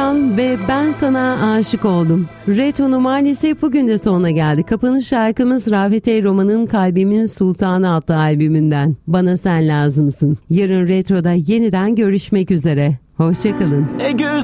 Ceylan ve Ben Sana Aşık Oldum. Retro'nun maalesef bugün de sonuna geldi. Kapanış şarkımız Rafet El Roman'ın Kalbimin Sultanı adlı albümünden. Bana Sen Lazımsın. Yarın Retro'da yeniden görüşmek üzere. Hoşçakalın. Ne güzel